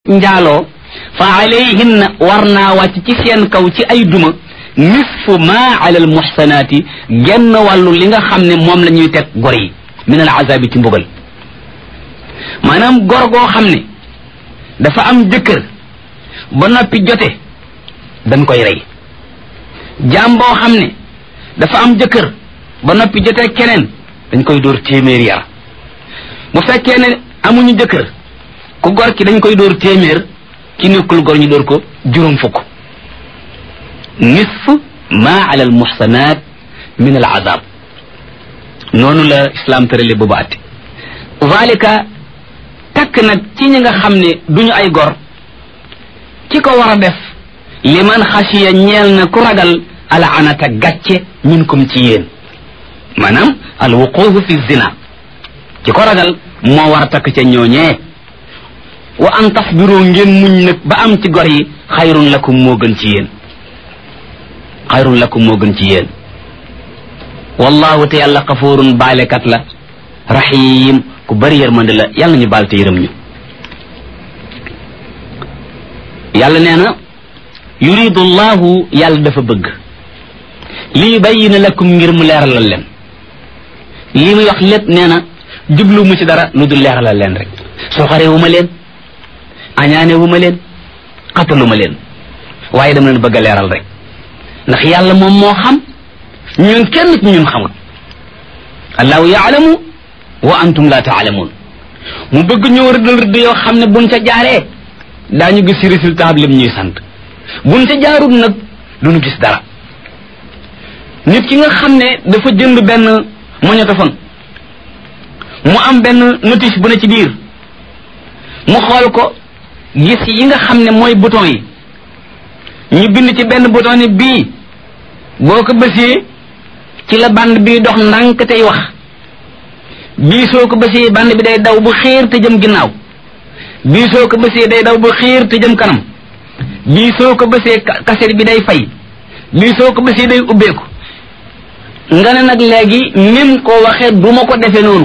njaaloo fa alayhinna war naa wàcc ci seen kaw ci ay duma nisfu ma ala al muhsanaati genn wàllu li nga xam ne moom la ñuy teg gor yi min al azabi ci mbugal maanaam gor goo xam ne dafa am jëkkër ba noppi jote dañ koy rey jaam boo xam ne dafa am jëkkër ba noppi jote keneen dañ koy dóor téeméer yar bu fekkee ne amuñu jëkkër ku gor ki dañ koy dóor téeméer ki nekkul gor ñu dóor ko juróom fukk nisf ma ala al muhsanat min al azab noonu la islam tërale boobu atti zalika takk nag ci ñi nga xam ne duñu ay gor ki ko war a def liman xasiya ñeel na ku ragal al anata gàcce minkum ci yéen maanaam al wuqufu fi zina ki ko ragal moo war a takk ca ñooñee wa an tasbiru ngeen muñ nag ba am ci gor yi xayrun lakum moo gën ci yéen xayrun lakum moo gën ci yéen wallahu te yàlla xafuurun baalekat la rahim ku bari yërmande la yàlla ñu baal te yërëm ñu yàlla nee na yuridu llahu yàlla dafa bëgg li yubayyina lakum ngir mu leeralal leen li muy wax lépp nee na jublu mu ci dara lu dul leeralal leen rek soxare wu ma leen añaane wu ma leen xatalu ma leen waaye dama leen bëgg a leeral rek ndax yàlla moom moo xam ñun kenn ci ñun xamul allahu yaalamu wa antum la taalamuun mu bëgg ñëw rëddal rëdd yoo xam ne buñ ca jaaree daañu gis ci résultat bi lim ñuy sant buñ ca jaarul nag duñu gis dara nit ki nga xam ne dafa jënd benn magnétophone mu am benn notice bu ne ci biir mu xool ko gis yi nga xam ne mooy bouton yi ñu bind ci benn bouton ni bii boo ko bësee ci la bande bi dox ndànk tey wax bii soo ko bësee bande bi day daw bu xiir te jëm ginnaaw bii soo ko bësee day daw bu xiir te jëm kanam bii soo ko bësee cassette bi day fay bii soo ko bësee day ubbeeku nga ne nag léegi nim ko waxee du ma ko defee noonu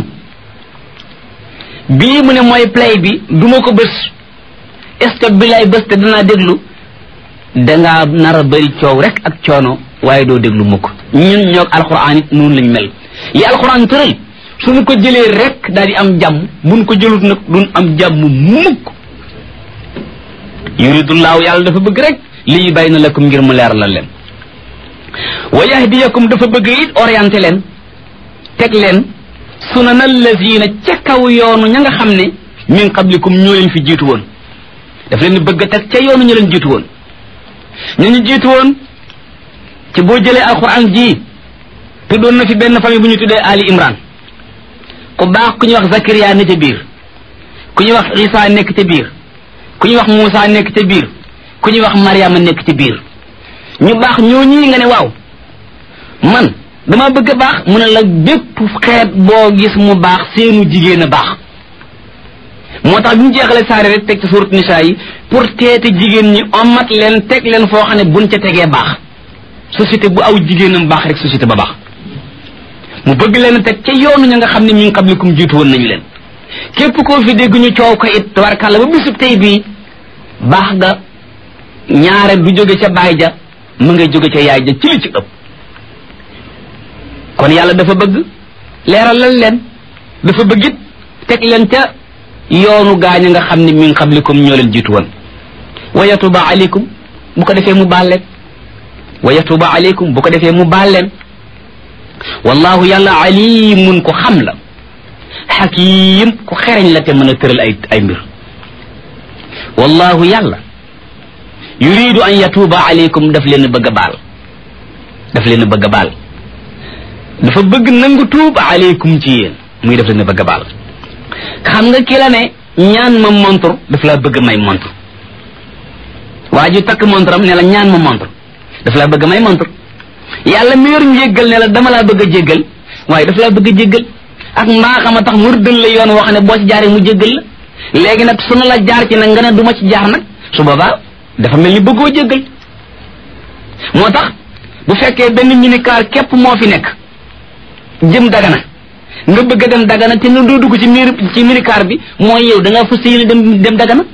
bii mu ne mooy play bi du ma ko bës est-ce que bi lay bës te danaa déglu dangaa nar a bëri coow rek ak coono waaye doo déglu mukk ñun ñoog alxuraan it noonu lañ mel li alxuraan tëral suñu ko jëlee rek daal di am jàmm buñ ko jëlut nag duñ am jàmm mukk yuridullahu yàlla dafa bëgg rek lii bayna lakum ngir mu leer la leen wa yahdiyakum dafa bëgg it orienté leen teg leen sunanal lazina ca kaw yoonu ña nga xam ne min qablikum ñoo leen fi jiitu woon daf leen bëgg a teg ca yoonu ñu leen jiitu woon ñu jiitu woon ci boo jëlee alquran ji tuddoon na fi benn famille bu ñu tuddee Ali Imran ku baax ku ñuy wax Zakariya ne ca biir ku ñuy wax Isa nekk ca biir ku ñuy wax Muusa nekk ca biir ku ñuy wax Mariama nekk ca biir ñu baax ñooñi nga ne waaw man dama bëgg a baax mu ne la bépp xeet boo gis mu baax seenu jigéen a baax moo tax bi ñu jeexale saare rek teg ci suurat Nisaa yi pour teete jigéen ñi omat leen teg leen foo xam ne buñ ca tegee baax société bu aw jigéenam baax rek société ba baax mu bëgg leen teg ca yoonu ña nga xam ne min qablikum jiitu woon nañu leen képp koo fi dégg ñu coow ko it tabarkàlla ba bisub tey bii baax ga ñaare du jóge ca baay ja mu ngay jóge ca yaay ja ci li ci ëpp kon yàlla dafa bëgg leeralal leen dafa bëgg it teg leen ca yoonu gaañ nga xam ne min qablikum ñoo leen jiitu woon wa yatuba alaykum bu ko defee mu baal leen wa yatuba alaykum bu ko defee mu baal leen wallahu yàlla alimun ko xam la xakim ku xereñ la te mën a tëral ay mbir wallahu yàlla yuridu an yatuba alaykum daf leen bëgg a baal daf leen bëgg a baal dafa bëgg nangu tuub alaykum ci yéen muy daf leen bëgg a baal xam nga ki la ne ñaan ma montre daf laa bëgg may montre waa ji takk montre am ne la ñaan ma montre daf laa bëgg may montre yàlla mi yor njéggal ne la dama laa bëgg a jéggal waaye daf laa bëgg a jéggal ak mbaaxam a tax mu rëddal la yoon wax ne boo ci jaaree mu jéggal la léegi nag su na la jaar ci nag nga ne du ma ci jaar nag su boobaa dafa mel ni bëggoo jéggal moo tax bu fekkee benn minicar képp moo fi nekk jëm Dagana nga bëgg a dem Dagana te nga doo dugg ci minicar bi mooy yow da ngaa fas yéene dem Dagana